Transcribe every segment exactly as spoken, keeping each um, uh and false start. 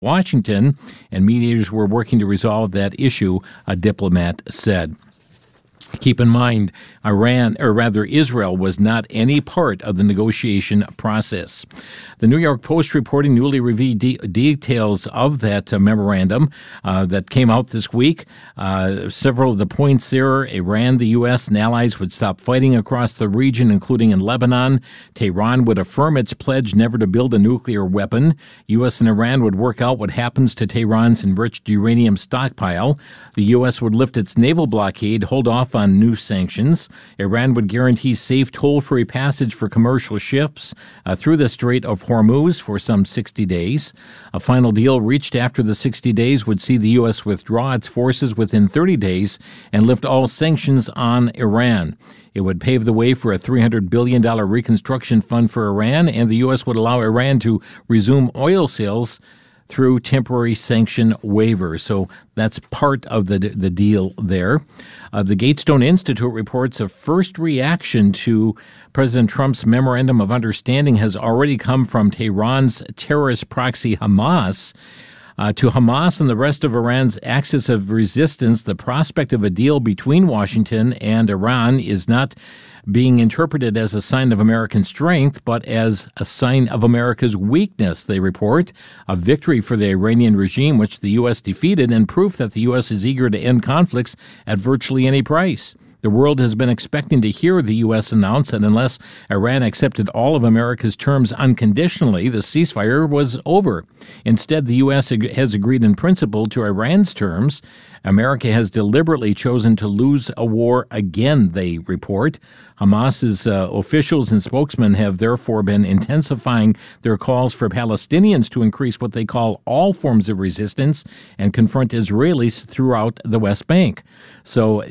Washington, and mediators were working to resolve that issue, a diplomat said. Keep in mind, Iran, or rather Israel, was not any part of the negotiation process. The New York Post reporting newly revealed de- details of that uh, memorandum uh, that came out this week. Uh, several of the points there: Iran, the U S, and allies would stop fighting across the region, including in Lebanon. Tehran would affirm its pledge never to build a nuclear weapon. U S and Iran would work out what happens to Tehran's enriched uranium stockpile. The U S would lift its naval blockade, hold off on new sanctions. Iran would guarantee safe toll-free passage for commercial ships uh, through the Strait of Hormuz for some sixty days. A final deal reached after the sixty days would see the U S withdraw its forces within thirty days and lift all sanctions on Iran. It would pave the way for a three hundred billion dollars reconstruction fund for Iran, and the U S would allow Iran to resume oil sales through temporary sanction waivers. So that's part of the the deal there. Uh, the Gatestone Institute reports a first reaction to President Trump's memorandum of understanding has already come from Tehran's terrorist proxy Hamas. Uh, to Hamas and the rest of Iran's axis of resistance, the prospect of a deal between Washington and Iran is not being interpreted as a sign of American strength, but as a sign of America's weakness, they report. A victory for the Iranian regime, which the U S defeated, and proof that the U S is eager to end conflicts at virtually any price. The world has been expecting to hear the U S announce that unless Iran accepted all of America's terms unconditionally, the ceasefire was over. Instead, the U S has agreed in principle to Iran's terms. America has deliberately chosen to lose a war again, they report. Hamas's uh, officials and spokesmen have therefore been intensifying their calls for Palestinians to increase what they call all forms of resistance and confront Israelis throughout the West Bank. So,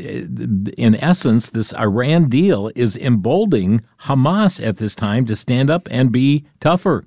in essence, this Iran deal is emboldening Hamas at this time to stand up and be tougher.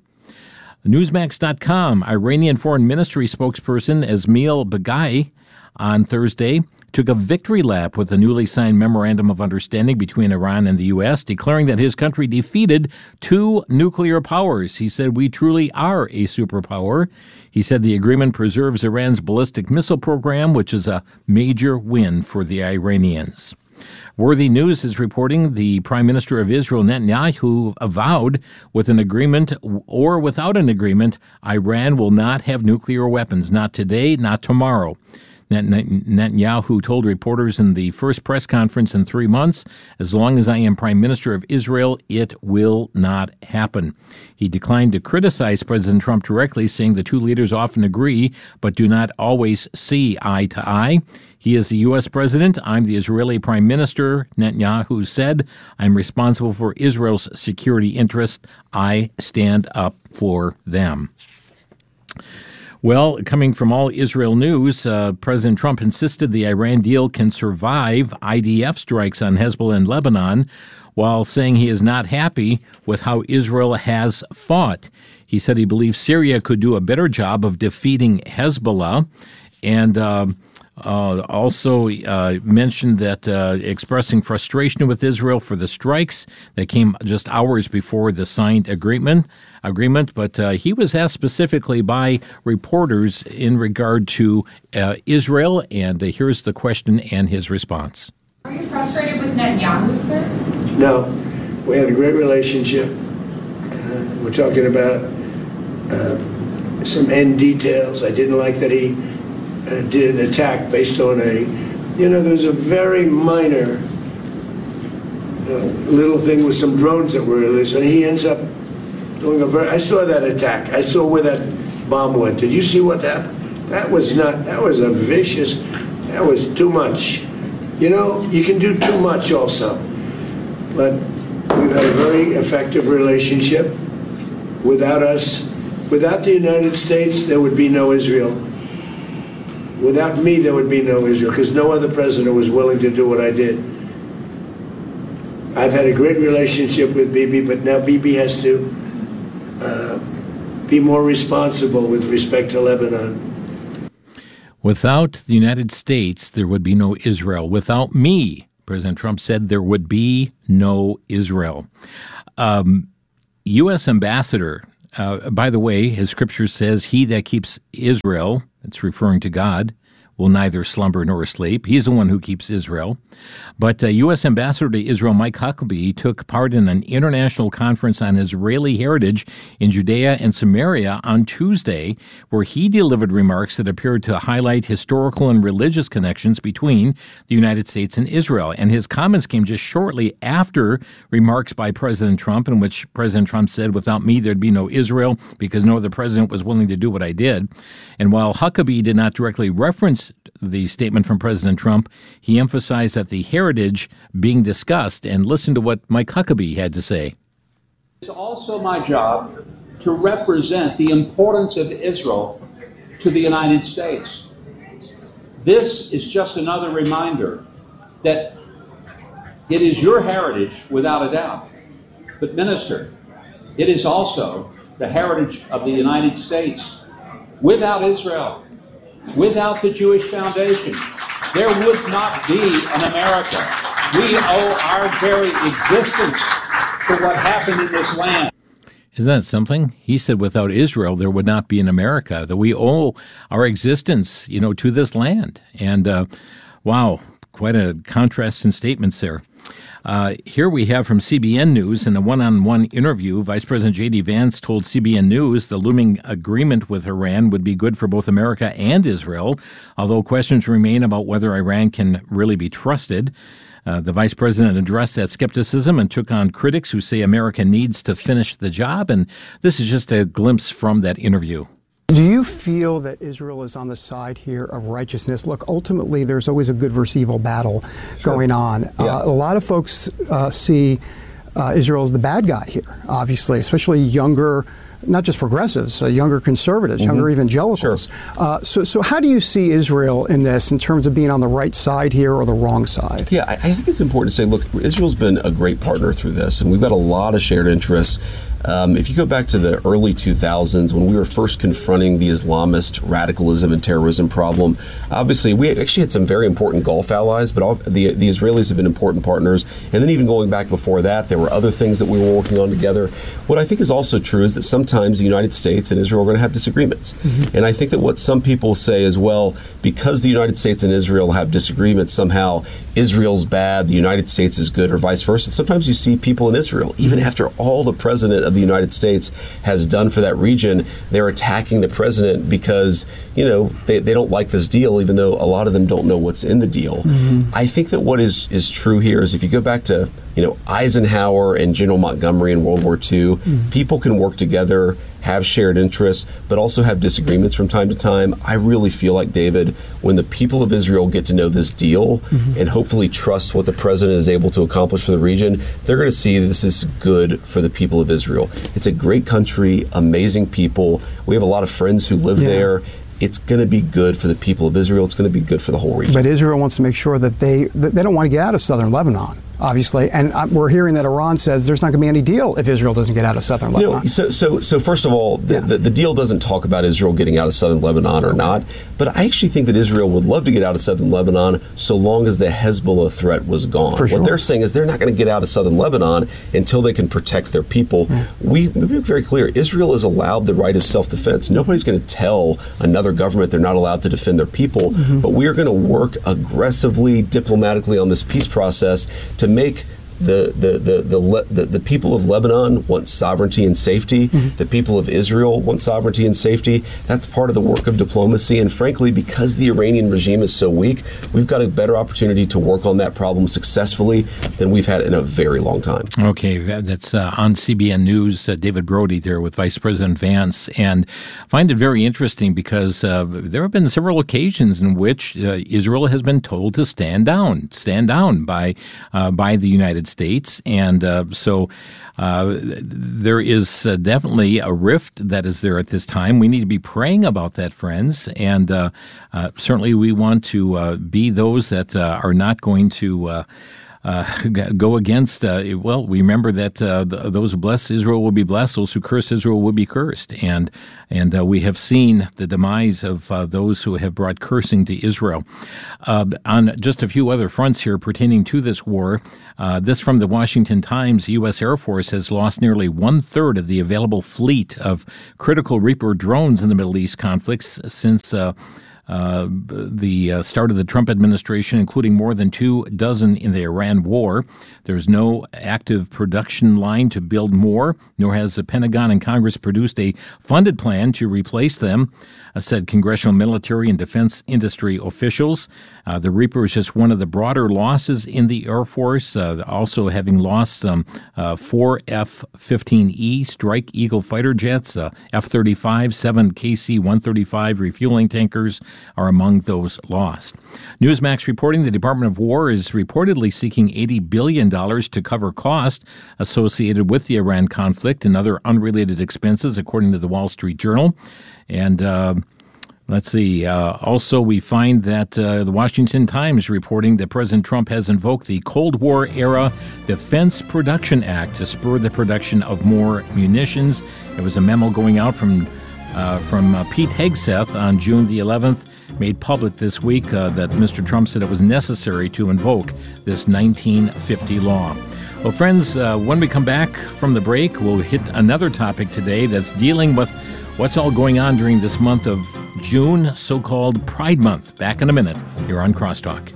Newsmax dot com, Iranian Foreign Ministry spokesperson Esmail Baghai on Thursday took a victory lap with the newly signed memorandum of understanding between Iran and the U S, declaring that his country defeated two nuclear powers. He said, "We truly are a superpower." He said the agreement preserves Iran's ballistic missile program, which is a major win for the Iranians. Worthy News is reporting the Prime Minister of Israel, Netanyahu, avowed with an agreement or without an agreement, Iran will not have nuclear weapons, not today, not tomorrow. Netanyahu told reporters in the first press conference in three months, as long as I am Prime Minister of Israel, it will not happen. He declined to criticize President Trump directly, saying the two leaders often agree, but do not always see eye to eye. He is the U S president. I'm the Israeli prime minister, Netanyahu said. I'm responsible for Israel's security interests. I stand up for them. Well, coming from All Israel News, uh, President Trump insisted the Iran deal can survive I D F strikes on Hezbollah in Lebanon, while saying he is not happy with how Israel has fought. He said he believes Syria could do a better job of defeating Hezbollah, and uh, uh, also uh, mentioned that uh, expressing frustration with Israel for the strikes that came just hours before the signed agreement. Agreement, but uh, he was asked specifically by reporters in regard to uh, Israel, and uh, here's the question and his response. Are you frustrated with Netanyahu, sir? No, we had a great relationship. Uh, we're talking about uh, some end details. I didn't like that he uh, did an attack based on a, you know, there's a very minor uh, little thing with some drones that were released, and he ends up doing a very, I saw that attack. I saw where that bomb went. Did you see what happened? That was not, that was a vicious, that was too much. You know, you can do too much also. But we've had a very effective relationship. Without us, without the United States, there would be no Israel. Without me, there would be no Israel, because no other president was willing to do what I did. I've had a great relationship with Bibi, but now Bibi has to uh, be more responsible with respect to Lebanon. Without the United States, there would be no Israel. Without me, President Trump said, there would be no Israel. Um, U S Ambassador Uh, by the way, his scripture says, he that keeps Israel, it's referring to God, will neither slumber nor sleep. He's the one who keeps Israel. But uh, U S Ambassador to Israel Mike Huckabee took part in an international conference on Israeli heritage in Judea and Samaria on Tuesday, where he delivered remarks that appeared to highlight historical and religious connections between the United States and Israel. And his comments came just shortly after remarks by President Trump, in which President Trump said, without me, there'd be no Israel because no other president was willing to do what I did. And while Huckabee did not directly reference the statement from President Trump, he emphasized that the heritage being discussed, and listen to what Mike Huckabee had to say. It's also my job to represent the importance of Israel to the United States. This is just another reminder that it is your heritage without a doubt. But Minister, it is also the heritage of the United States. Without Israel, without the Jewish Foundation, there would not be an America. We owe our very existence to what happened in this land. Isn't that something? He said without Israel, there would not be an America, that we owe our existence, you know, to this land. And, uh, wow, quite a contrast in statements there. Uh, here we have from C B N News in a one-on-one interview, Vice President J D. Vance told C B N News the looming agreement with Iran would be good for both America and Israel, although questions remain about whether Iran can really be trusted. Uh, the vice president addressed that skepticism and took on critics who say America needs to finish the job, and this is just a glimpse from that interview. Do you feel that Israel is on the side here of righteousness? Look, ultimately, there's always a good versus evil battle sure. going on. Yeah. Uh, a lot of folks uh, see uh, Israel as the bad guy here, obviously, especially younger, not just progressives, uh, younger conservatives, mm-hmm. younger evangelicals. Sure. Uh, so, so how do you see Israel in this in terms of being on the right side here or the wrong side? Yeah, I, I think it's important to say, look, Israel's been a great partner through this, and we've got a lot of shared interests. Um, if you go back to the early two thousands, when we were first confronting the Islamist radicalism and terrorism problem, obviously we actually had some very important Gulf allies, but all, the, the Israelis have been important partners. And then even going back before that, there were other things that we were working on together. What I think is also true is that sometimes the United States and Israel are going to have disagreements. Mm-hmm. And I think that what some people say is, well, because the United States and Israel have disagreements, somehow Israel's bad, the United States is good, or vice versa. Sometimes you see people in Israel, even after all the president of the United States has done for that region, they're attacking the president because, you know, they, they don't like this deal, even though a lot of them don't know what's in the deal. Mm-hmm. I think that what is, is true here is if you go back to, you know, Eisenhower and General Montgomery in World War Two, mm-hmm. people can work together, have shared interests, but also have disagreements from time to time. I really feel like, David, when the people of Israel get to know this deal mm-hmm. and hopefully trust what the president is able to accomplish for the region, they're going to see this is good for the people of Israel. It's a great country, amazing people. We have a lot of friends who live yeah. there. It's going to be good for the people of Israel. It's going to be good for the whole region. But Israel wants to make sure that they that they don't want to get out of southern Lebanon, obviously. And we're hearing that Iran says there's not going to be any deal if Israel doesn't get out of southern Lebanon. You know, so, so, so first of all, the, yeah. the, the deal doesn't talk about Israel getting out of southern Lebanon or okay. not. But I actually think that Israel would love to get out of southern Lebanon so long as the Hezbollah threat was gone. For sure. What they're saying is they're not going to get out of southern Lebanon until they can protect their people. Yeah. We, we make very clear, Israel is allowed the right of self-defense. Nobody's going to tell another government they're not allowed to defend their people. Mm-hmm. But we are going to work aggressively, diplomatically on this peace process to make The the, the the the the people of Lebanon want sovereignty and safety. Mm-hmm. The people of Israel want sovereignty and safety. That's part of the work of diplomacy. And frankly, because the Iranian regime is so weak, we've got a better opportunity to work on that problem successfully than we've had in a very long time. Okay, that's uh, on C B N News. Uh, David Brody there with Vice President Vance, and I find it very interesting because uh, there have been several occasions in which uh, Israel has been told to stand down, stand down by uh, by the United States, and uh, so uh, there is uh, definitely a rift that is there at this time. We need to be praying about that, friends, and uh, uh, certainly we want to uh, be those that uh, are not going to uh, uh, go against. Uh, well, we remember that uh, the, those who bless Israel will be blessed; those who curse Israel will be cursed. And and uh, we have seen the demise of uh, those who have brought cursing to Israel. Uh, on just a few other fronts here pertaining to this war, uh, this from the Washington Times: the U S Air Force has lost nearly one third of the available fleet of critical Reaper drones in the Middle East conflicts since Uh, Uh, the uh, start of the Trump administration, including more than two dozen in the Iran war. There's no active production line to build more, nor has the Pentagon and Congress produced a funded plan to replace them, uh, said congressional military and defense industry officials. Uh, the Reaper is just one of the broader losses in the Air Force, uh, also having lost some uh, four F fifteen E Strike Eagle fighter jets, uh, F thirty-five, seven K C one thirty-five refueling tankers, are among those lost. Newsmax reporting the Department of War is reportedly seeking eighty billion dollars to cover costs associated with the Iran conflict and other unrelated expenses, according to the Wall Street Journal. And uh, let's see. Uh, also, we find that uh, the Washington Times reporting that President Trump has invoked the Cold War-era Defense Production Act to spur the production of more munitions. There was a memo going out from Uh, from uh, Pete Hegseth on June the eleventh, made public this week uh, that Mister Trump said it was necessary to invoke this nineteen fifty law. Well, friends, uh, when we come back from the break, we'll hit another topic today that's dealing with what's all going on during this month of June, so-called Pride Month. Back in a minute here on Crosstalk.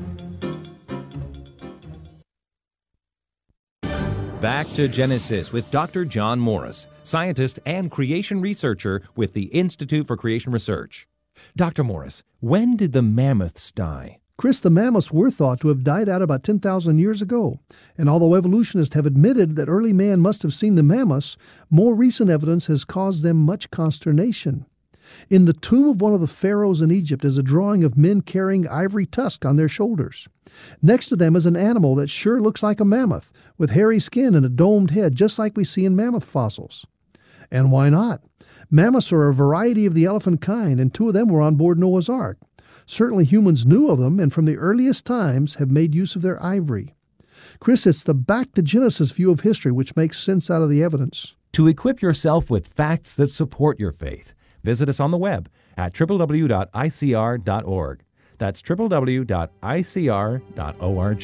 Back to Genesis with Doctor John Morris, scientist and creation researcher with the Institute for Creation Research. Doctor Morris, when did the mammoths die? Chris, the mammoths were thought to have died out about ten thousand years ago. And although evolutionists have admitted that early man must have seen the mammoths, more recent evidence has caused them much consternation. In the tomb of one of the pharaohs in Egypt is a drawing of men carrying ivory tusk on their shoulders. Next to them is an animal that sure looks like a mammoth, with hairy skin and a domed head, just like we see in mammoth fossils. And why not? Mammoths are a variety of the elephant kind, and two of them were on board Noah's Ark. Certainly humans knew of them, and from the earliest times have made use of their ivory. Chris, it's the back to Genesis view of history which makes sense out of the evidence. To equip yourself with facts that support your faith, visit us on the web at w w w dot i c r dot org. That's w w w dot i c r dot org.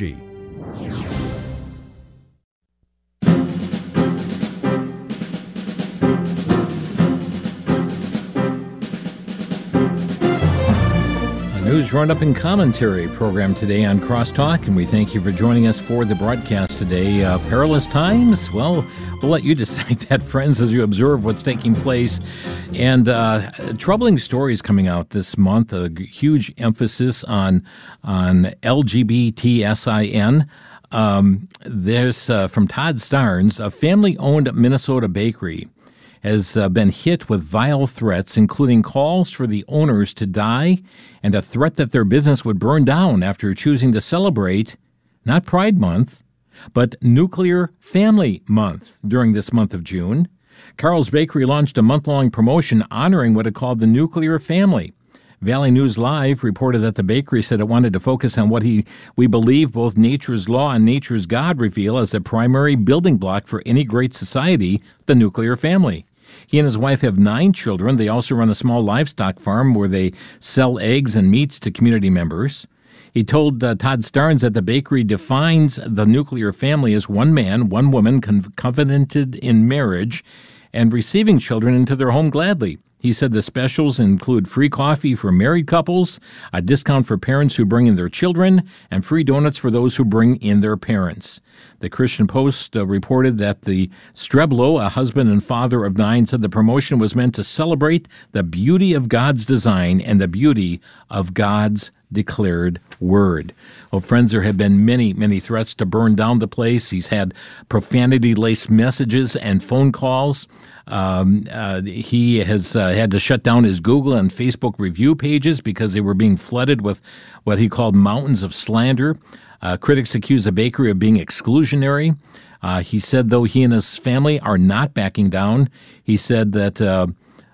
News Roundup and Commentary program today on Crosstalk, and we thank you for joining us for the broadcast today. Uh, perilous times? Well, we'll let you decide that, friends, as you observe what's taking place. And uh, troubling stories coming out this month, a huge emphasis on, on L G B T S I N. Um, there's, uh, from Todd Starnes, a family-owned Minnesota bakery has uh, been hit with vile threats, including calls for the owners to die and a threat that their business would burn down after choosing to celebrate not Pride Month, but Nuclear Family Month during this month of June. Carl's Bakery launched a month-long promotion honoring what it called the nuclear family. Valley News Live reported that the bakery said it wanted to focus on what he we believe both nature's law and nature's God reveal as a primary building block for any great society, the nuclear family. He and his wife have nine children. They also run a small livestock farm where they sell eggs and meats to community members. He told uh, Todd Starnes that the bakery defines the nuclear family as one man, one woman, con- covenanted in marriage and receiving children into their home gladly. He said the specials include free coffee for married couples, a discount for parents who bring in their children, and free donuts for those who bring in their parents. The Christian Post uh, reported that the Streblow, a husband and father of nine, said the promotion was meant to celebrate the beauty of God's design and the beauty of God's declared word. Well, friends, there have been many, many threats to burn down the place. He's had profanity-laced messages and phone calls. Um, uh, he has uh, had to shut down his Google and Facebook review pages because they were being flooded with what he called mountains of slander. Uh, critics accuse the bakery of being exclusionary. Uh, he said, though he and his family are not backing down, he said that uh,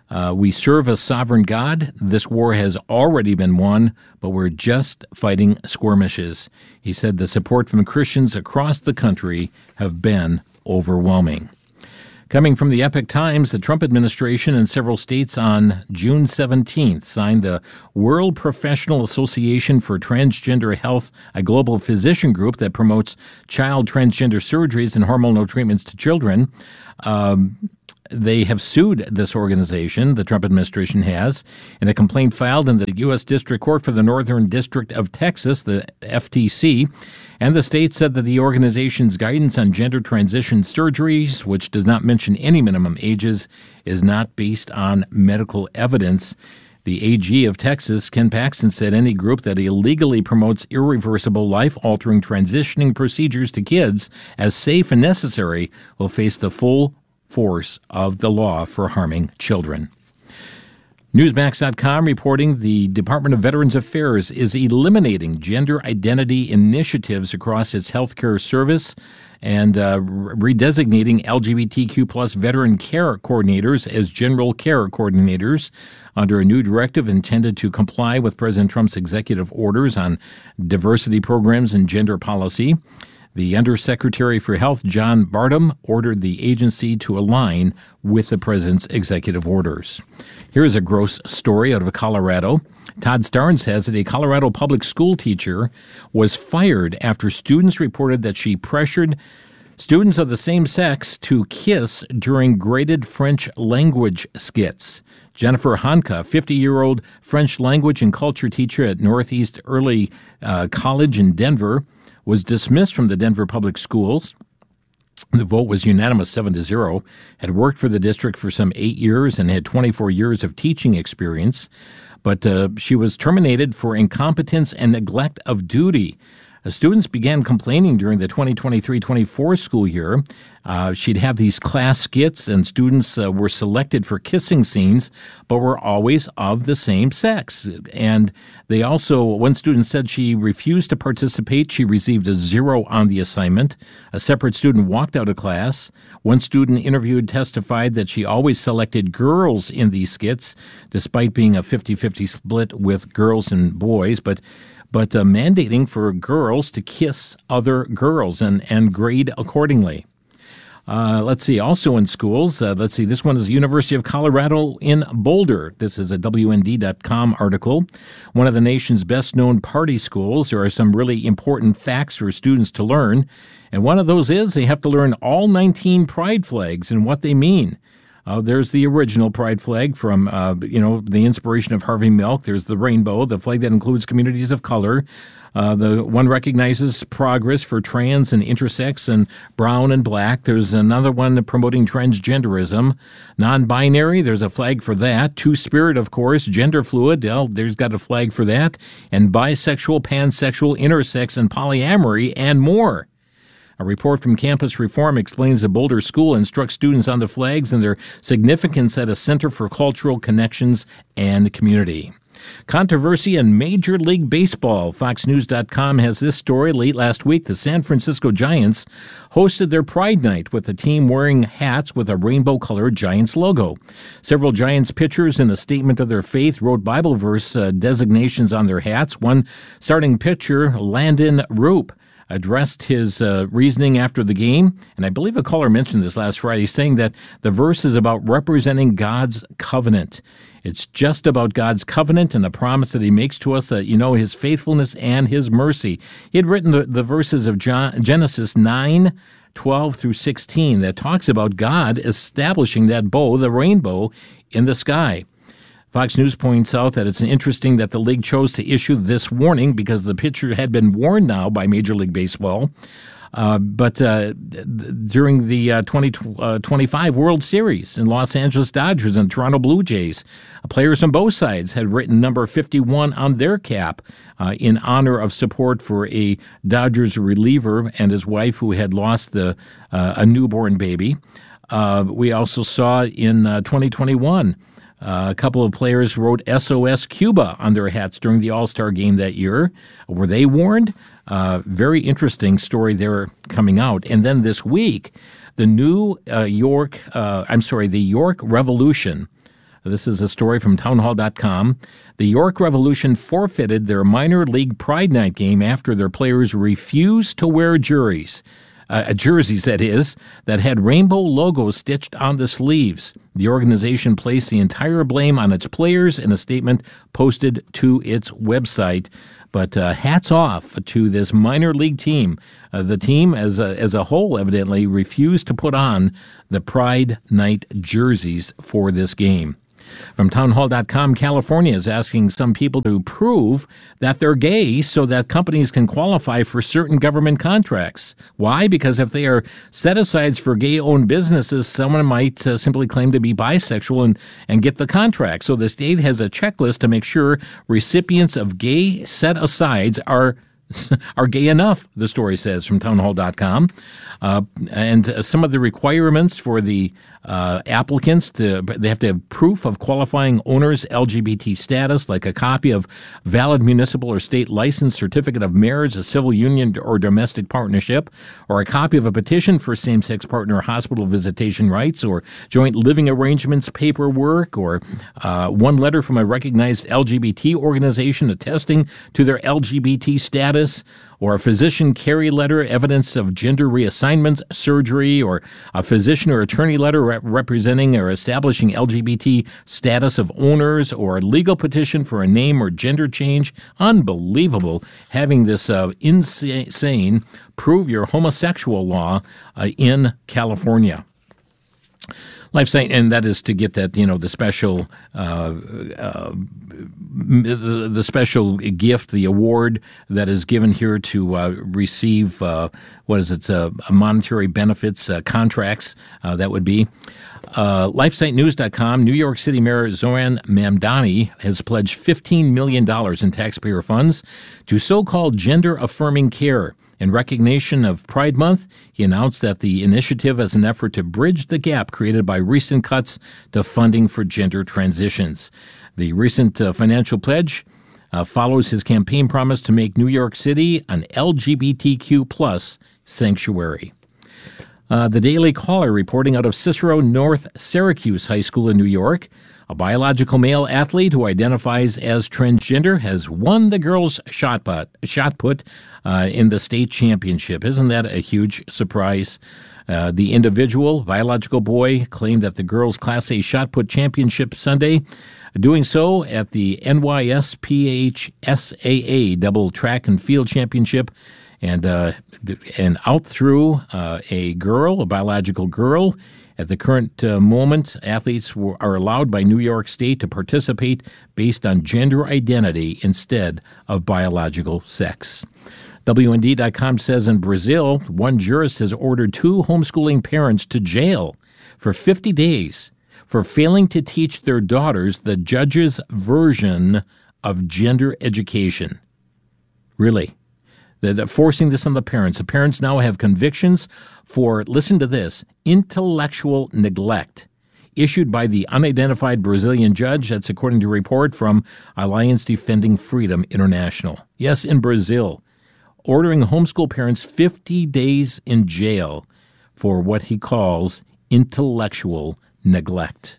Uh, we serve a sovereign God. This war has already been won, but we're just fighting skirmishes. He said the support from Christians across the country have been overwhelming. Coming from the Epoch Times, the Trump administration in several states on June seventeenth signed the World Professional Association for Transgender Health, a global physician group that promotes child transgender surgeries and hormonal treatments to children. Um, They have sued this organization, the Trump administration has, in a complaint filed in the U S District Court for the Northern District of Texas, the F T C. And the state said that the organization's guidance on gender transition surgeries, which does not mention any minimum ages, is not based on medical evidence. The A G of Texas, Ken Paxton, said any group that illegally promotes irreversible, life-altering transitioning procedures to kids as safe and necessary will face the full force of the law for harming children. Newsmax dot com reporting the Department of Veterans Affairs is eliminating gender identity initiatives across its healthcare service and uh, redesignating L G B T Q plus veteran care coordinators as general care coordinators under a new directive intended to comply with President Trump's executive orders on diversity programs and gender policy. The Undersecretary for Health, John Bartum, ordered the agency to align with the president's executive orders. Here's a gross story out of Colorado. Todd Starnes says that a Colorado public school teacher was fired after students reported that she pressured students of the same sex to kiss during graded French language skits. Jennifer Hanka, fifty-year-old French language and culture teacher at Northeast Early uh, College in Denver, was dismissed from the Denver Public Schools. The vote was unanimous, seven to zero. Had worked for the district for some eight years and had twenty-four years of teaching experience. But uh, she was terminated for incompetence and neglect of duty. Uh, students began complaining during the twenty twenty-three twenty-four school year. Uh, she'd have these class skits, and students uh, were selected for kissing scenes, but were always of the same sex. And they also, one student said she refused to participate. She received a zero on the assignment. A separate student walked out of class. One student interviewed testified that she always selected girls in these skits, despite being a fifty-fifty split with girls and boys. But but uh, mandating for girls to kiss other girls and, and grade accordingly. Uh, let's see, also in schools, uh, let's see, this one is the University of Colorado in Boulder. This is a W N D dot com article. One of the nation's best-known party schools. There are some really important facts for students to learn, and one of those is they have to learn all nineteen pride flags and what they mean. Uh, there's the original pride flag from, uh, you know, the inspiration of Harvey Milk. There's the rainbow, the flag that includes communities of color. Uh, the one recognizes progress for trans and intersex and brown and black. There's another one promoting transgenderism. Non-binary, there's a flag for that. Two-spirit, of course. Gender fluid, well, there's got a flag for that. And bisexual, pansexual, intersex, and polyamory, and more. A report from Campus Reform explains the Boulder School instructs students on the flags and their significance at a Center for Cultural Connections and Community. Controversy in Major League Baseball. Fox News dot com has this story. Late last week, the San Francisco Giants hosted their Pride Night with the team wearing hats with a rainbow-colored Giants logo. Several Giants pitchers, in a statement of their faith, wrote Bible verse uh, designations on their hats. One starting pitcher, Landon Roop, addressed his uh, reasoning after the game, and I believe a caller mentioned this last Friday, saying that the verse is about representing God's covenant. It's just about God's covenant and the promise that he makes to us that, you know, his faithfulness and his mercy. He had written the, the verses of John, Genesis nine, twelve through sixteen that talks about God establishing that bow, the rainbow, in the sky. Fox News points out that it's interesting that the league chose to issue this warning because the pitcher had been warned now by Major League Baseball. Uh, but uh, th- during the uh, twenty twenty-five World Series in Los Angeles Dodgers and Toronto Blue Jays, uh, players on both sides had written number fifty-one on their cap uh, in honor of support for a Dodgers reliever and his wife who had lost the, uh, a newborn baby. Uh, we also saw in uh, twenty twenty-one Uh, a couple of players wrote S O S Cuba on their hats during the All-Star game that year. Were they warned? Uh, very interesting story there coming out. And then this week, the New uh, York, uh, I'm sorry, the York Revolution This is a story from townhall dot com. The York Revolution forfeited their minor league Pride Night game after their players refused to wear jerseys. Uh, jerseys, that is, that had rainbow logos stitched on the sleeves. The organization placed the entire blame on its players in a statement posted to its website. But uh, hats off to this minor league team. Uh, the team as a, as a whole evidently refused to put on the Pride Night jerseys for this game. From townhall dot com, California is asking some people to prove that they're gay so that companies can qualify for certain government contracts. Why? Because if they are set-asides for gay-owned businesses, someone might uh, simply claim to be bisexual and, and get the contract. So the state has a checklist to make sure recipients of gay set-asides are are gay enough, the story says from townhall dot com. Uh, and uh, some of the requirements for the uh, applicants, to, they have to have proof of qualifying owner's L G B T status, like a copy of valid municipal or state license, certificate of marriage, a civil union or domestic partnership, or a copy of a petition for same-sex partner hospital visitation rights, or joint living arrangements paperwork, or uh, one letter from a recognized L G B T organization attesting to their L G B T status, or a physician carry letter, evidence of gender reassignment surgery, or a physician or attorney letter rep- representing or establishing L G B T status of owners, or a legal petition for a name or gender change. Unbelievable having this uh, insane prove your homosexual law uh, in California. LifeSite, and that is to get that, you know, the special, uh, uh, the, the special gift, the award that is given here to uh, receive, uh, what is it, uh, monetary benefits, uh, contracts, uh, that would be. Uh, LifeSite News dot com, New York City Mayor Zohran Mamdani has pledged fifteen million dollars in taxpayer funds to so-called gender-affirming care. In recognition of Pride Month, he announced that the initiative is an effort to bridge the gap created by recent cuts to funding for gender transitions. The recent uh, financial pledge uh, follows his campaign promise to make New York City an L G B T Q plus sanctuary. Uh, the Daily Caller reporting out of Cicero North Syracuse High School in New York. A biological male athlete who identifies as transgender has won the girls' shot put, shot put uh, in the state championship. Isn't that a huge surprise? Uh, the individual, biological boy, claimed that the girls' Class A shot put championship Sunday, doing so at the N Y S P H S A A double track and field championship, and uh, and out through uh, a girl, a biological girl. At the current uh, moment, athletes w- are allowed by New York State to participate based on gender identity instead of biological sex. W N D dot com says in Brazil, one jurist has ordered two homeschooling parents to jail for fifty days for failing to teach their daughters the judge's version of gender education. Really? They're, they're forcing this on the parents. The parents now have convictions for, listen to this, intellectual neglect, issued by the unidentified Brazilian judge. That's according to a report from Alliance Defending Freedom International. Yes, in Brazil, ordering homeschool parents fifty days in jail for what he calls intellectual neglect.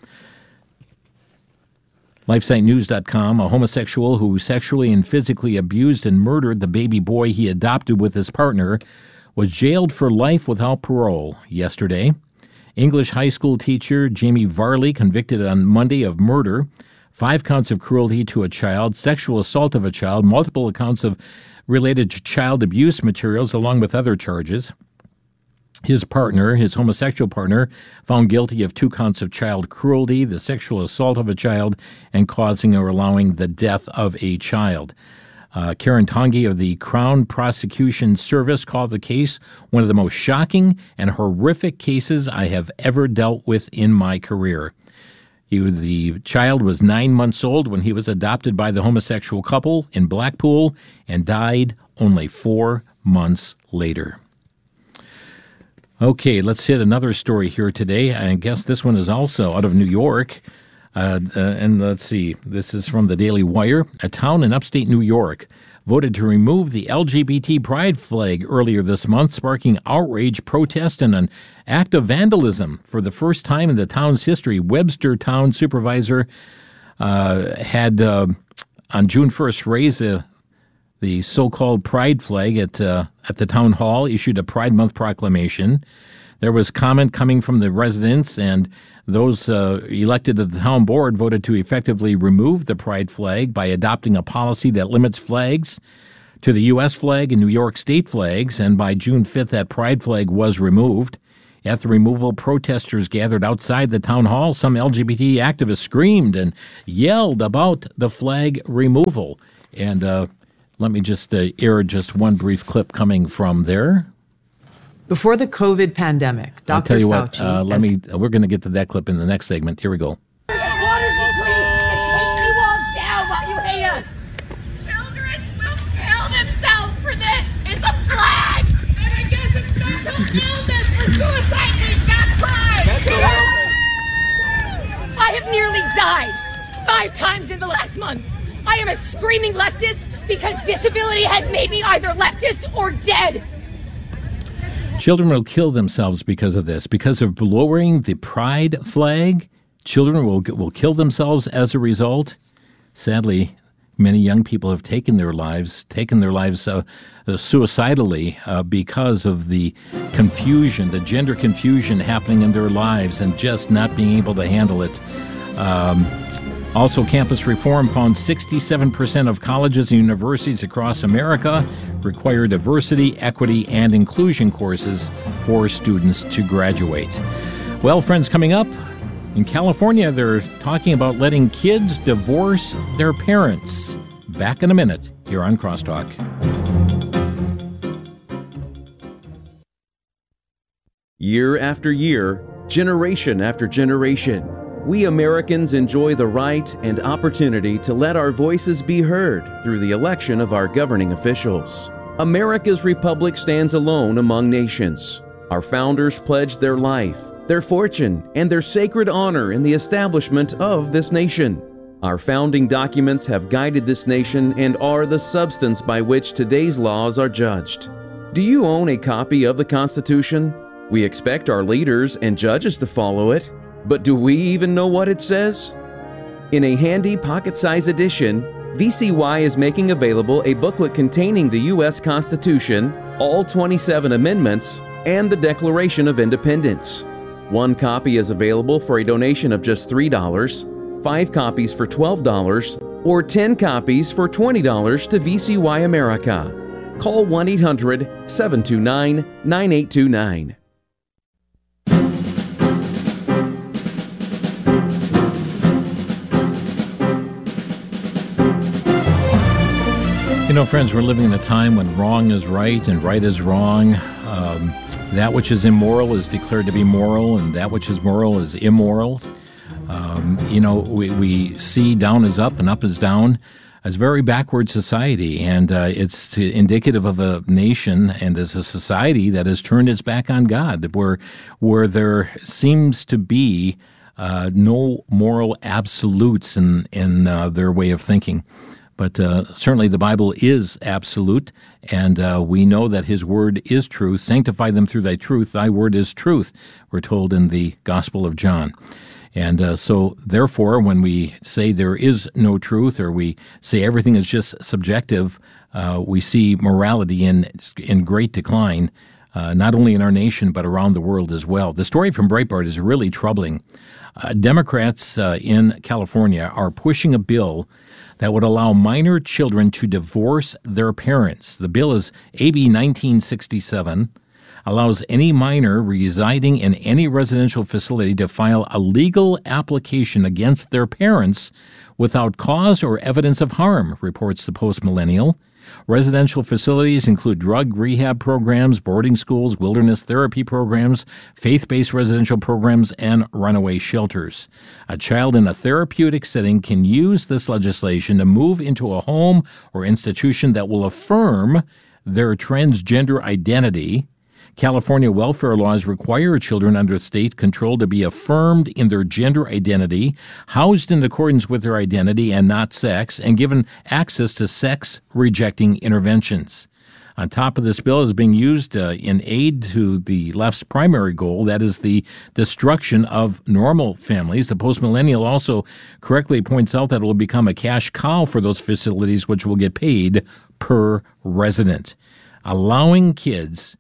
LifeSite News dot com, a homosexual who sexually and physically abused and murdered the baby boy he adopted with his partner, was jailed for life without parole yesterday. English high school teacher Jamie Varley convicted on Monday of murder, five counts of cruelty to a child, sexual assault of a child, multiple accounts of related to child abuse materials, along with other charges. His partner, his homosexual partner, found guilty of two counts of child cruelty, the sexual assault of a child, and causing or allowing the death of a child. Uh, Karen Tongi of the Crown Prosecution Service called the case one of the most shocking and horrific cases I have ever dealt with in my career. He, the child was nine months old when he was adopted by the homosexual couple in Blackpool and died only four months later. Okay, let's hit another story here today. I guess this one is also out of New York. Uh, uh, and let's see, this is from the Daily Wire. A town in upstate New York voted to remove the L G B T pride flag earlier this month, sparking outrage, protest, and an act of vandalism. For the first time in the town's history, Webster Town Supervisor uh, had uh, on June first raised a, the so-called pride flag at uh, at the town hall, issued a Pride Month proclamation. There was comment coming from the residents, and those uh, elected to the town board voted to effectively remove the pride flag by adopting a policy that limits flags to the U S flag and New York state flags, and by June fifth, that pride flag was removed. At the removal, protesters gathered outside the town hall. Some L G B T activists screamed and yelled about the flag removal. And uh, let me just uh, air just one brief clip coming from there. Before the COVID pandemic, Doctor I'll tell you Fauci... what, uh, let me, we're going to get to that clip in the next segment. Here we go. Water's the tree and take you all down while you hate us. Children will kill themselves for this. It's a flag. And I guess it's mental illness for suicide week, not pride. Mental illness. I have nearly died five times in the last month. I am a screaming leftist because disability has made me either leftist or dead. Children will kill themselves because of this. Because of lowering the pride flag, children will will kill themselves as a result. Sadly, many young people have taken their lives, taken their lives uh, uh, suicidally uh, because of the confusion, the gender confusion happening in their lives and just not being able to handle it. Um, Also, campus reform found sixty-seven percent of colleges and universities across America require diversity, equity, and inclusion courses for students to graduate. Well, friends, coming up, in California, they're talking about letting kids divorce their parents. Back in a minute here on Crosstalk. Year after year, generation after generation, we Americans enjoy the right and opportunity to let our voices be heard through the election of our governing officials. America's republic stands alone among nations. Our founders pledged their life, their fortune, and their sacred honor in the establishment of this nation. Our founding documents have guided this nation and are the substance by which today's laws are judged. Do you own a copy of the Constitution? We expect our leaders and judges to follow it. But do we even know what it says? In a handy pocket-sized edition, V C Y is making available a booklet containing the U S Constitution, all twenty-seven amendments, and the Declaration of Independence. One copy is available for a donation of just three dollars, five copies for twelve dollars, or ten copies for twenty dollars to V C Y America. Call one eight hundred, seven two nine, nine eight two nine. You know, friends, we're living in a time when wrong is right and right is wrong. Um, that which is immoral is declared to be moral, and that which is moral is immoral. Um, you know, we, we see down is up and up is down. It's a very backward society, and uh, it's indicative of a nation and as a society that has turned its back on God, where where there seems to be uh, no moral absolutes in, in uh, their way of thinking. But uh, certainly the Bible is absolute, and uh, we know that His Word is truth. Sanctify them through Thy truth. Thy Word is truth, we're told in the Gospel of John. And uh, so, therefore, when we say there is no truth, or we say everything is just subjective, uh, we see morality in in great decline, uh, not only in our nation, but around the world as well. The story from Breitbart is really troubling. Uh, Democrats uh, in California are pushing a bill that would allow minor children to divorce their parents. The bill is A B nineteen sixty-seven, allows any minor residing in any residential facility to file a legal application against their parents without cause or evidence of harm, reports the Post Millennial. Residential facilities include drug rehab programs, boarding schools, wilderness therapy programs, faith-based residential programs, and runaway shelters. A child in a therapeutic setting can use this legislation to move into a home or institution that will affirm their transgender identity, California welfare laws require children under state control to be affirmed in their gender identity, housed in accordance with their identity and not sex, and given access to sex-rejecting interventions. On top of this bill is being used uh, in aid to the left's primary goal, that is the destruction of normal families. The postmillennial also correctly points out that it will become a cash cow for those facilities, which will get paid per resident, allowing kids,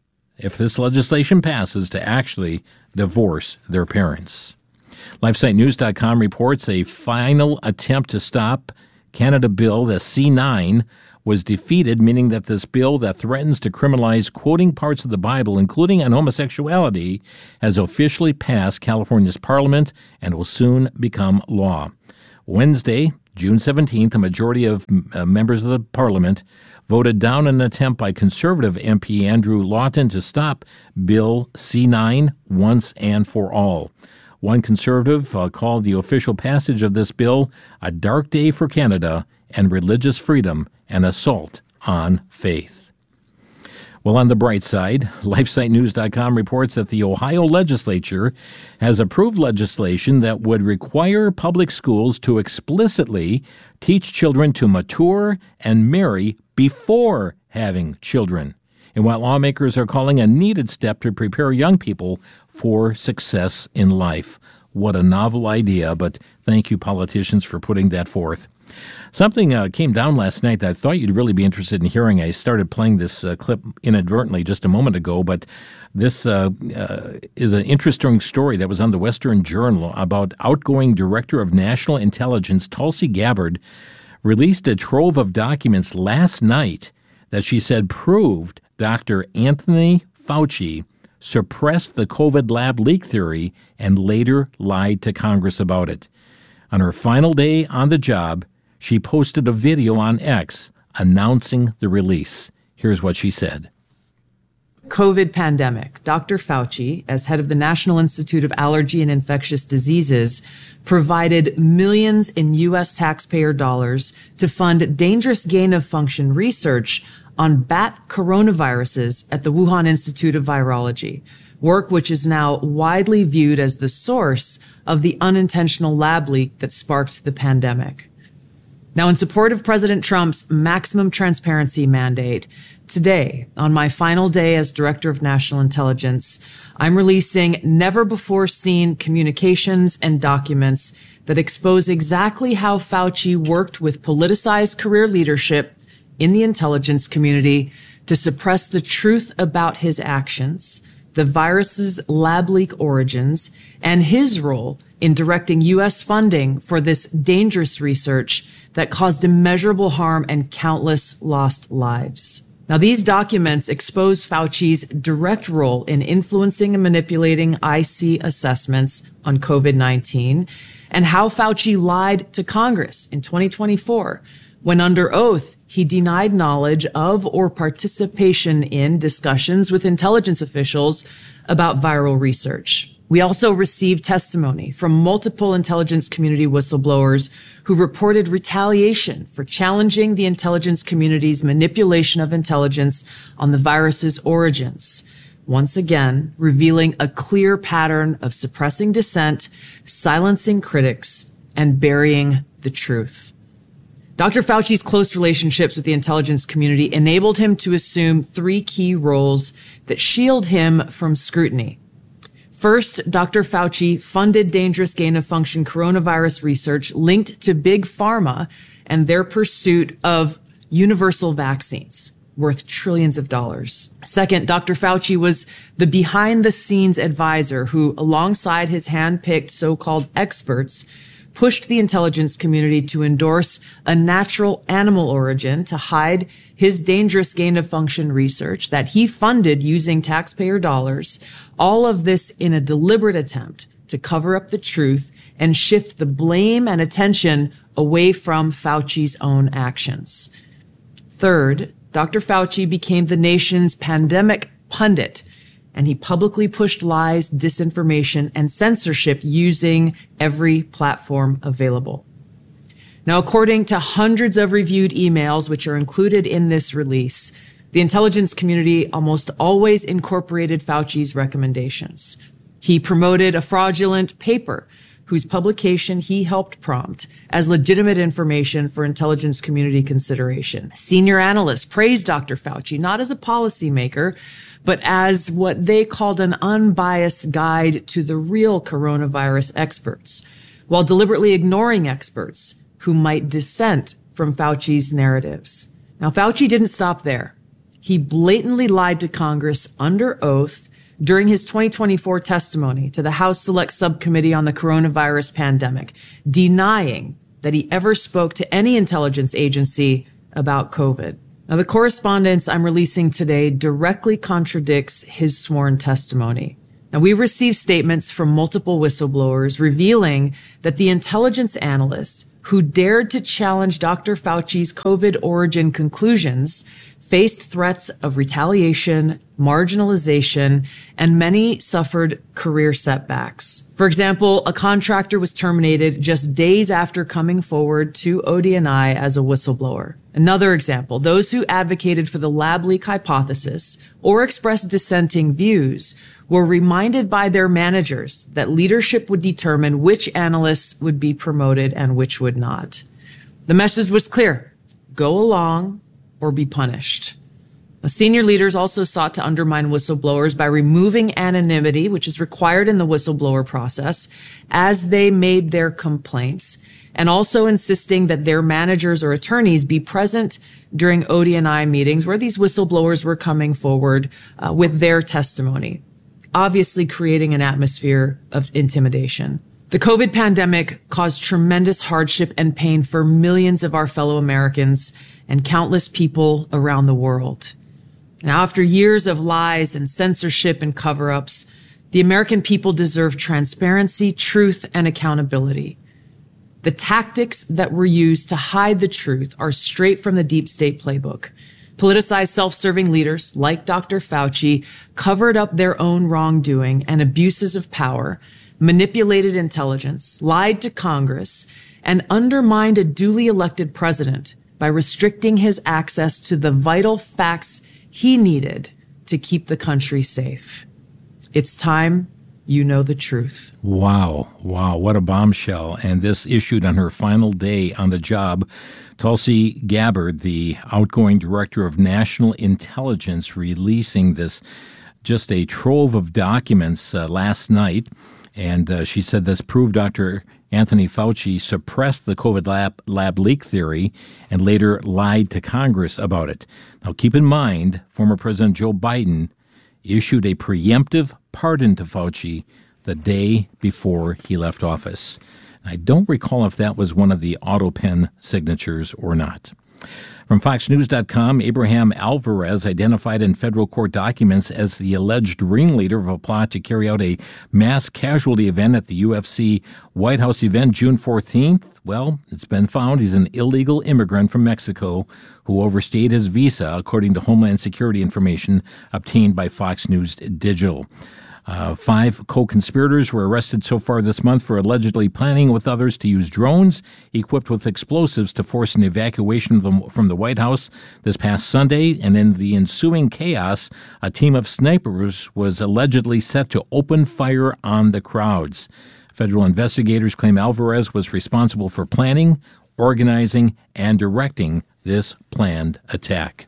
if this legislation passes, to actually divorce their parents. LifeSite News dot com reports a final attempt to stop Canada Bill, the C nine, was defeated, meaning that this bill that threatens to criminalize quoting parts of the Bible, including on homosexuality, has officially passed California's parliament and will soon become law. Wednesday, June seventeenth, a majority of uh, members of the parliament voted down an attempt by conservative M P Andrew Lawton to stop Bill C nine once and for all. One conservative uh, called the official passage of this bill a dark day for Canada and religious freedom, an assault on faith. Well, on the bright side, LifeSite News dot com reports that the Ohio legislature has approved legislation that would require public schools to explicitly teach children to mature and marry before having children, and what lawmakers are calling a needed step to prepare young people for success in life. What a novel idea, but thank you, politicians, for putting that forth. Something uh, came down last night that I thought you'd really be interested in hearing. I started playing this uh, clip inadvertently just a moment ago, but this uh, uh, is an interesting story that was on the Western Journal about outgoing Director of National Intelligence Tulsi Gabbard released a trove of documents last night that she said proved Doctor Anthony Fauci suppressed the COVID lab leak theory and later lied to Congress about it. On her final day on the job, she posted a video on X announcing the release. Here's what she said. COVID pandemic. Doctor Fauci, as head of the National Institute of Allergy and Infectious Diseases, provided millions in U S taxpayer dollars to fund dangerous gain-of-function research on bat coronaviruses at the Wuhan Institute of Virology, work which is now widely viewed as the source of the unintentional lab leak that sparked the pandemic. Now, in support of President Trump's maximum transparency mandate, today, on my final day as Director of National Intelligence, I'm releasing never-before-seen communications and documents that expose exactly how Fauci worked with politicized career leadership in the intelligence community to suppress the truth about his actions, the virus's lab leak origins, and his role in directing U S funding for this dangerous research that caused immeasurable harm and countless lost lives. Now, these documents expose Fauci's direct role in influencing and manipulating I C assessments on COVID nineteen and how Fauci lied to Congress in twenty twenty-four when under oath he denied knowledge of or participation in discussions with intelligence officials about viral research. We also received testimony from multiple intelligence community whistleblowers who reported retaliation for challenging the intelligence community's manipulation of intelligence on the virus's origins, once again revealing a clear pattern of suppressing dissent, silencing critics, and burying the truth. Doctor Fauci's close relationships with the intelligence community enabled him to assume three key roles that shield him from scrutiny. First, Doctor Fauci funded dangerous gain-of-function coronavirus research linked to Big Pharma and their pursuit of universal vaccines worth trillions of dollars. Second, Doctor Fauci was the behind-the-scenes advisor who, alongside his hand-picked so-called experts, pushed the intelligence community to endorse a natural animal origin to hide his dangerous gain-of-function research that he funded using taxpayer dollars, all of this in a deliberate attempt to cover up the truth and shift the blame and attention away from Fauci's own actions. Third, Doctor Fauci became the nation's pandemic pundit, and he publicly pushed lies, disinformation, and censorship using every platform available. Now, according to hundreds of reviewed emails, which are included in this release, The intelligence community almost always incorporated Fauci's recommendations. He promoted a fraudulent paper whose publication he helped prompt as legitimate information for intelligence community consideration. Senior analysts praised Doctor Fauci not as a policymaker, but as what they called an unbiased guide to the real coronavirus experts, while deliberately ignoring experts who might dissent from Fauci's narratives. Now, Fauci didn't stop there. He blatantly lied to Congress under oath during his twenty twenty-four testimony to the House Select Subcommittee on the Coronavirus Pandemic, denying that he ever spoke to any intelligence agency about COVID. Now, the correspondence I'm releasing today directly contradicts his sworn testimony. Now, we received statements from multiple whistleblowers revealing that the intelligence analysts who dared to challenge Doctor Fauci's COVID origin conclusions faced threats of retaliation, marginalization, and many suffered career setbacks. For example, a contractor was terminated just days after coming forward to O D N I as a whistleblower. Another example, those who advocated for the lab leak hypothesis or expressed dissenting views were reminded by their managers that leadership would determine which analysts would be promoted and which would not. The message was clear: go along or be punished. Now, senior leaders also sought to undermine whistleblowers by removing anonymity, which is required in the whistleblower process, as they made their complaints, and also insisting that their managers or attorneys be present during O D N I meetings where these whistleblowers were coming forward uh, with their testimony, obviously creating an atmosphere of intimidation. The COVID pandemic caused tremendous hardship and pain for millions of our fellow Americans and countless people around the world. Now, after years of lies and censorship and cover-ups, the American people deserve transparency, truth, and accountability. The tactics that were used to hide the truth are straight from the deep state playbook. Politicized self-serving leaders like Doctor Fauci covered up their own wrongdoing and abuses of power, manipulated intelligence, lied to Congress, and undermined a duly elected president by restricting his access to the vital facts he needed to keep the country safe. It's time you know the truth. Wow. Wow. What a bombshell. And this issued on her final day on the job. Tulsi Gabbard, the outgoing director of national intelligence, releasing this, just a trove of documents uh, last night. And uh, she said this proved Doctor Anthony Fauci suppressed the COVID lab, lab leak theory and later lied to Congress about it. Now, keep in mind, former President Joe Biden issued a preemptive pardon to Fauci the day before he left office. I don't recall if that was one of the auto pen signatures or not. From Fox News dot com, Abraham Alvarez, identified in federal court documents as the alleged ringleader of a plot to carry out a mass casualty event at the U F C White House event June fourteenth. Well, it's been found he's an illegal immigrant from Mexico who overstayed his visa, according to Homeland Security information obtained by Fox News Digital. Uh, five co-conspirators were arrested so far this month for allegedly planning with others to use drones equipped with explosives to force an evacuation from the White House this past Sunday. And in the ensuing chaos, a team of snipers was allegedly set to open fire on the crowds. Federal investigators claim Alvarez was responsible for planning, organizing, and directing this planned attack.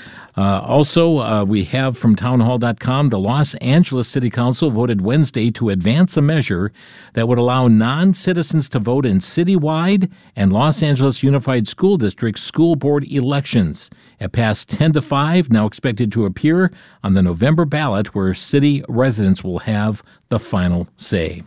Uh, also, uh, we have from townhall dot com, the Los Angeles City Council voted Wednesday to advance a measure that would allow non-citizens to vote in citywide and Los Angeles Unified School District school board elections. It passed ten to five, now expected to appear on the November ballot, where city residents will have the final say.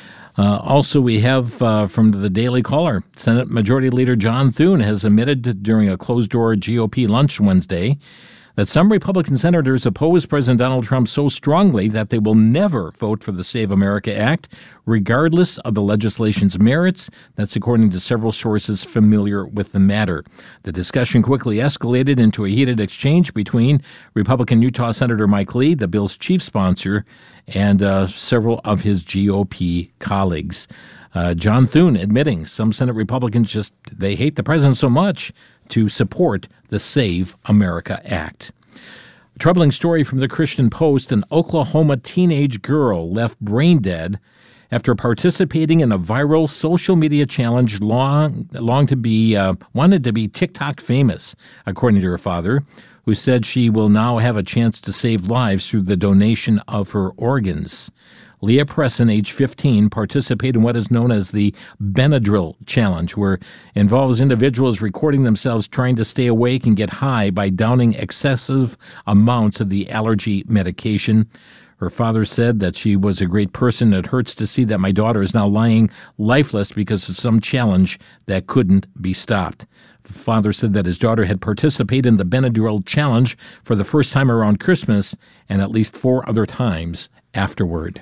Uh, also, we have uh, from the Daily Caller, Senate Majority Leader John Thune has admitted during a closed-door G O P lunch Wednesday that some Republican senators oppose President Donald Trump so strongly that they will never vote for the Save America Act, regardless of the legislation's merits. That's according to several sources familiar with the matter. The discussion quickly escalated into a heated exchange between Republican Utah Senator Mike Lee, the bill's chief sponsor, and uh, several of his G O P colleagues. Uh, John Thune admitting some Senate Republicans just, they hate the president so much to support the Save America Act. A troubling story from the Christian Post. An Oklahoma teenage girl left brain dead after participating in a viral social media challenge long, long to be, uh, wanted to be TikTok famous, according to her father, who said she will now have a chance to save lives through the donation of her organs. Leah Presson, age fifteen, participated in what is known as the Benadryl Challenge, where involves individuals recording themselves trying to stay awake and get high by downing excessive amounts of the allergy medication. Her father said that she was a great person. It hurts to see that my daughter is now lying lifeless because of some challenge that couldn't be stopped. The father said that his daughter had participated in the Benadryl Challenge for the first time around Christmas and at least four other times afterward.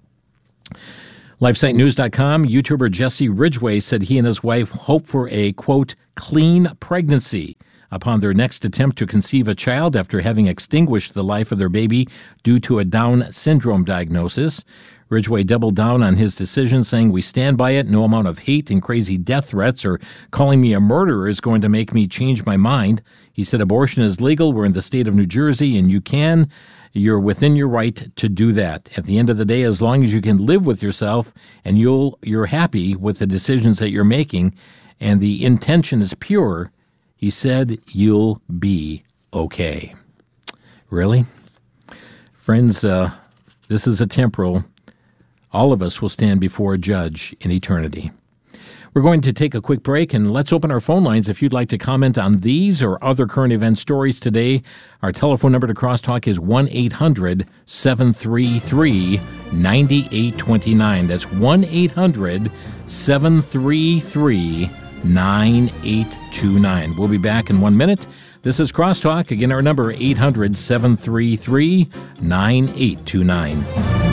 LifeSite News dot com, YouTuber Jesse Ridgway said he and his wife hope for a, quote, clean pregnancy upon their next attempt to conceive a child after having extinguished the life of their baby due to a Down syndrome diagnosis. Ridgway doubled down on his decision, saying, "We stand by it. No amount of hate and crazy death threats or calling me a murderer is going to make me change my mind." He said, "Abortion is legal. We're in the state of New Jersey, and you can. You're within your right to do that. At the end of the day, as long as you can live with yourself and you'll, you're happy with the decisions that you're making and the intention is pure," he said, "you'll be okay." Really? Friends, uh, this is a temporal. All of us will stand before a judge in eternity. We're going to take a quick break, and let's open our phone lines if you'd like to comment on these or other current event stories today. Our telephone number to Crosstalk is one eight hundred seven three three nine eight two nine. That's one eight hundred seven three three nine eight two nine. We'll be back in one minute. This is Crosstalk. Again, our number eight hundred seven three three nine eight two nine.